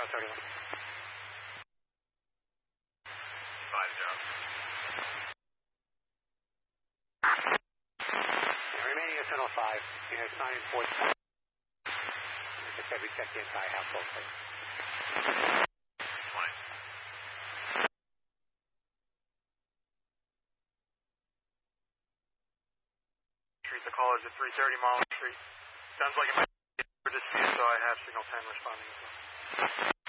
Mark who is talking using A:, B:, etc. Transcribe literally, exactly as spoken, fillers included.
A: zero thirty-one.
B: five zero.
A: Remaining at ten oh five. He has nine four. Like I said, we check the entire household, please.
B: Fine.
C: Street, the callers at three thirty Marlin Street. Sounds like it might be for dispute, so I have signal ten responding as well.